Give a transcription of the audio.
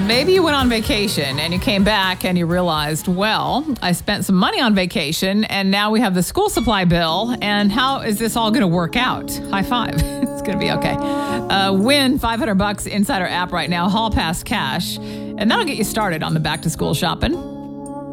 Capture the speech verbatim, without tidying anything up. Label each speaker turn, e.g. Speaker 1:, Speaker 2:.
Speaker 1: maybe you went on vacation and you came back and you realized, well, I spent some money on vacation and now we have the school supply bill. And how is this all going to work out? High five. It's going to be okay. Uh, win five hundred bucks inside our app right now, Hall Pass Cash. And that'll get you started on the back to school shopping.